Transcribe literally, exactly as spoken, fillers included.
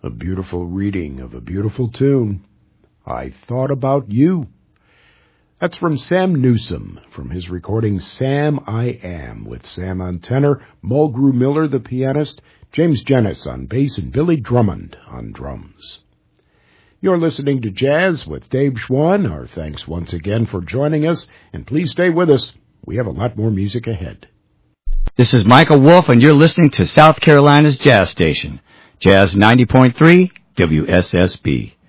A beautiful reading of a beautiful tune. I Thought About You. That's from Sam Newsom, from his recording Sam I Am, with Sam on tenor, Mulgrew Miller the pianist, James Jennis on bass, and Billy Drummond on drums. You're listening to Jazz with Dave Schwann. Our thanks once again for joining us, and please stay with us. We have a lot more music ahead. This is Michael Wolf, and you're listening to South Carolina's Jazz Station, Jazz ninety point three W S S B.